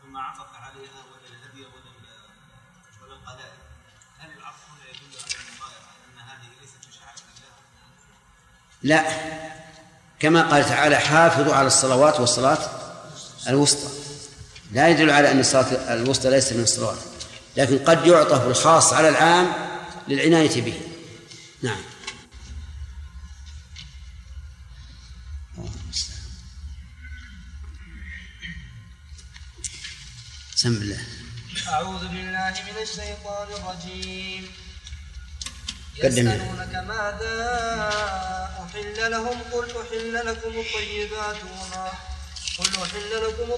ثم عطف عليها ولا الهدي ولا القلائد، هل العطف هنا يدل على المغايرة أن هذه ليست من شعائر الله؟ لا، كما قال تعالى حافظوا على الصلوات والصلاة الوسطى، لا يدل على أن الصلاة الوسطى ليست من الصلوات، لكن قد يعطف الخاص على العام للعناية به. نعم. بسم الله. أعوذ بالله من الشيطان الرجيم. يسألونك ماذا أحل لهم قل أحل لكم الطيبات